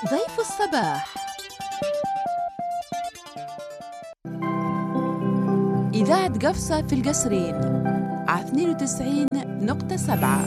ضيف الصباح. إذاعة قفصة في القصرين على 92.7.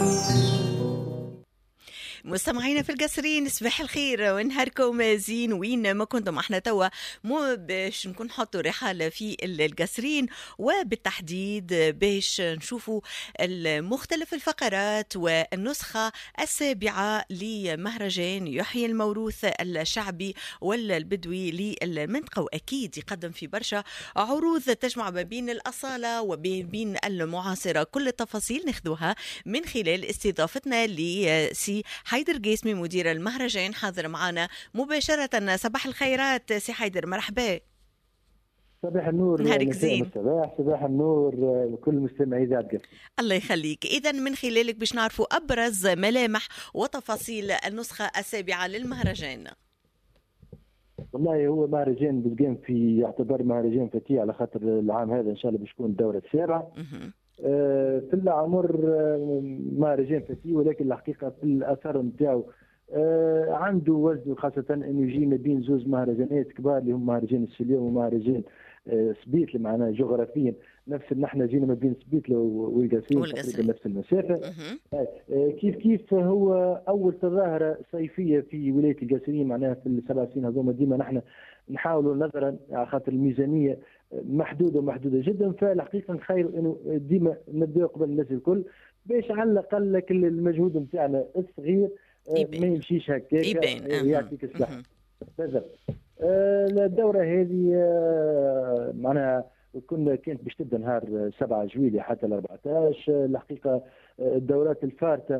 مستمعينا في القصرين، صباح الخير ونهاركم زين وين ما كنتم. احنا توا مو باش نكون نحطوا رحالة في القصرين، وبالتحديد باش نشوفوا مختلف الفقرات والنسخة السابعة لمهرجان يحيي الموروث الشعبي والبدوي للمنطقة، وأكيد يقدم في برشا عروض تجمع ما بين الأصالة وبين المعاصرة. كل التفاصيل ناخذوها من خلال استضافتنا لسي حيدر قاسمي مدير المهرجان، حاضر معنا مباشرة. صباح الخيرات سي حيدر، مرحبا. صباح النور. نهارك زين. صباح النور لكل مستمعي إذاعة قفصة. الله يخليك. إذا من خلالك باش نعرفوا أبرز ملامح وتفاصيل النسخة السابعة للمهرجان. والله هو مهرجان بتقام يعتبر مهرجان فتيه، على خاطر العام هذا إن شاء الله باش تكون الدورة السابعة. في العمر مهرجان فتيه، ولكن الحقيقة في الأثر نتاعو عنده وزن، خاصة أنه يجي ما بين زوز مهرجانات كبار اللي هم مهرجان السليم ومهرجان سبيتل، معنا جغرافيا نفس نحن جينا ما بين سبيتل والقصرين تقريبا نفس المسافة. كيف هو أول تظاهرة صيفية في ولاية القصرين، معناها في ال7 سنين هذوما ديما نحن نحاولوا نظرا على خاطر الميزانية محدودة جدا، فالحقيقة نخير انه ديما نبداو قبل الناس الكل باش على الاقل المجهود نتاعنا الصغير ما يمشيش هكاك، يعطيك الصحة. بالضبط. الدورة هذه معناها كانت باش تبدا نهار 7 جويلية حتى 14. الحقيقة الدورات الفارطة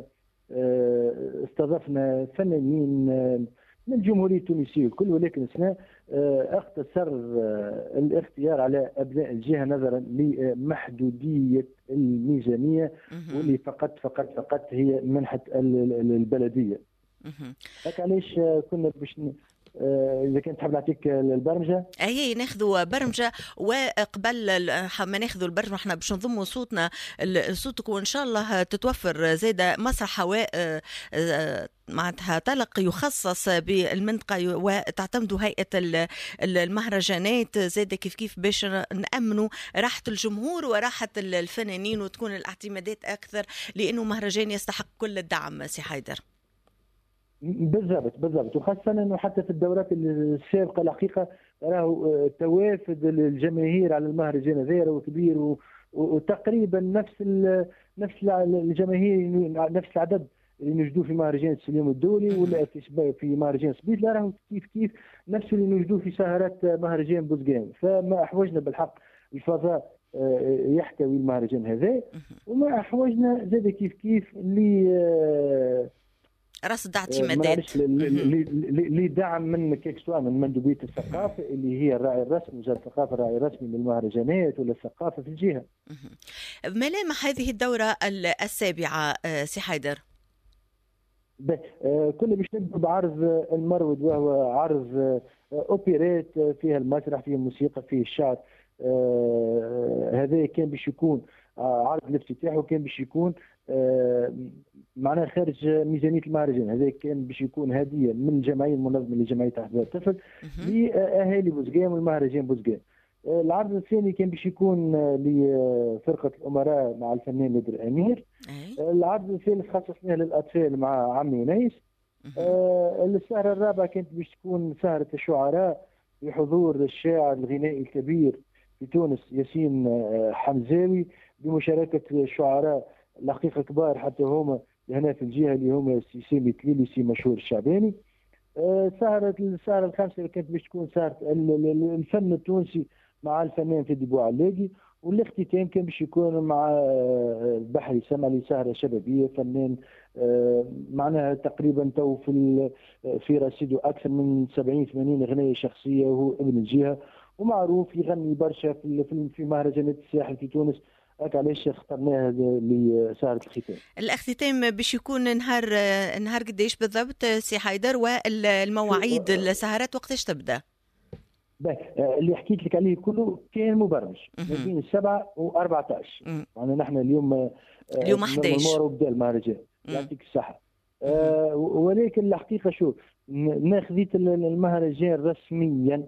استضفنا فنانين من الجمهورية التونسية الكل، ولكن احنا اختصر الاختيار على ابناء الجهة نظرا لمحدودية الميزانية، واللي فقط هي منحة البلدية. هكا علاش كنا باش إذا كنت تحب نعطيك البرمجة. أي ناخذوا برمجة، وقبل ما ناخذوا البرمجة احنا باش نضموا صوتنا لصوتك، وإن شاء الله تتوفر زيادة مسرح هواء معناتها طلق يخصص بالمنطقة، وتعتمدوا هيئة المهرجانات زيادة كيف باش نأمنوا راحة الجمهور وراحة الفنانين، وتكون الاعتمادات أكثر، لأنه مهرجان يستحق كل الدعم سي حيدر. بالضبط، وخاصة انه حتى في الدورات السابقة الحقيقة راهو توافد الجماهير على المهرجان هذا كبير، وتقريبا نفس الجماهير، نفس العدد اللي نجدوه في مهرجان السليم الدولي ولا في مهرجان سبيت، لا راهو كيف نفس اللي نجدوه في سهرات مهرجان بوزقان. فما احوجنا بالحق الفضاء يحتوي المهرجان هذا، وما احوجنا زاد كيف رصد اعتمادات لدعم من كيكسوا من مندوبية الثقافة اللي هي الراعي الرسمي، وزارة الثقافة الراعي الرسمي للمهرجانات ولا الثقافة في الجهة. ملامح هذه الدورة السابعة سي حيدر. كنا باش نبدأ بعرض المرود، وهو عرض أوبيرات فيها المسرح، فيه الموسيقى، فيه الشعر. هذا كان باش يكون عرض الافتتاح، وكان باش يكون معناها خارج ميزانية المهرجان. هذا كان باش يكون هدية من الجمعية المنظمة لجمعية أحباب الطفل لأهالي بوزقان والمهرجان بوزقان. العرض الثاني كان باش يكون لفرقة الأمراء مع الفنان نادر الأمير. العرض الثالث خصصناه للأطفال مع عمي ونيس. السهرة الرابعة كانت باش تكون سهرة الشعراء بحضور الشاعر الغنائي الكبير في تونس ياسين حمزاوي، بمشاركة شعراء الحقيقة كبار حتى هما هنا في الجهة، اللي هما سامي تليلي، سي مشهور الشعباني. السهرة الخامسة اللي كانت باش تكون سهرة الفن التونسي مع الفنان فادي بوعلاقي. والاختتام كان باش يكون مع البحري سمعلي، سهرة شبابية، فنان معناها تقريبا تو في رصيده أكثر من 70-80 أغنية شخصية، وهو ابن الجهة ومعروف يغني برشا في مهرجانات الساحل في تونس. هكا علاش اخترناها لسهرة الختام. الاختتام باش يكون نهار قديش بالضبط سي حيدر، والمواعيد السهرات وقتاش تبدا؟ اللي حكيت لك عليه كله كان مبرمج ما بين 7 و14. يعني نحن اليوم 11 بدا المهرجان. يعطيك الصحة. ولكن الحقيقه شو ناخذيت المهرجان رسميا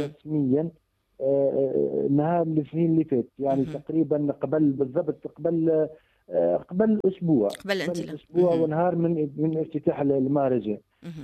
نهار الاثنين اللي فات، يعني تقريبا بالضبط قبل اسبوع ونهار من افتتاح المهرجان.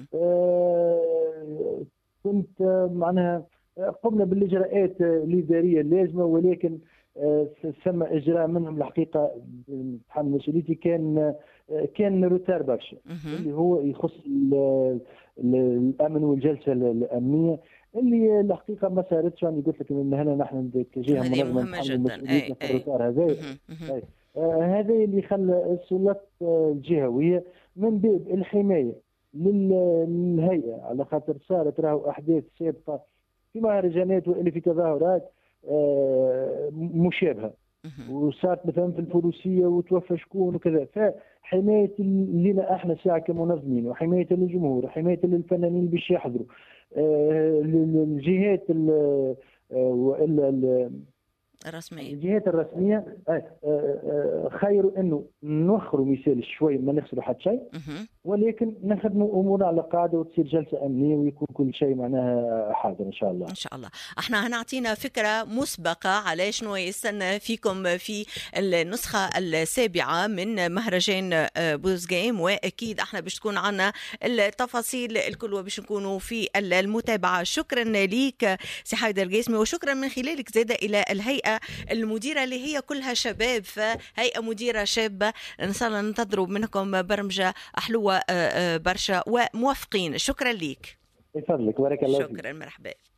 كنت معناها قمنا بالاجراءات الاداريه اللازمه، ولكن ثم اجراء منهم الحقيقه تحمل مسؤوليتي كان روتار برشا اللي هو يخص الامن والجلسه الامنيه اللي الحقيقه ما صارتش. يعني قلت لك ان هنا نحن كجهه منظمه مهمه جدا. الروتار هذا اللي خلى السلطات الجهويه من باب الحمايه للهيئه، على خاطر صارت راهو احداث سابقه في مهرجانات واللي في تظاهرات مشابهه، وصارت مثلا في الفروسيه وتوفى شكون وكذا. فحمايه لنا احنا ساعه كمنظمين، وحمايه للجمهور، وحمايه للفنانين باش يحضروا، الجهات الرسمية، الجهات الرسمية خير انه نوخروا مثال شوي، ما نخسروا حتى شيء، ولكن نخدموا امورنا على قاعده وتصير جلسه امنيه ويكون كل شيء معناها حاضر ان شاء الله. ان شاء الله. احنا هنعطينا فكره مسبقه على شنو يستنى فيكم في النسخه السابعه من مهرجان بوزغيم، واكيد احنا باش تكون عنا التفاصيل الكل وباش نكونوا في المتابعه. شكرا ليك سي حيدر القاسمي، وشكرا من خلالك زاده الى الهيئه المديره اللي هي كلها شباب، فهيئه مديره شابه ان شاء الله ننتظروا منكم برمجه حلوه برشا وموفقين. شكرا ليك. يفضلك، بارك الله فيك. شكرا، مرحبا.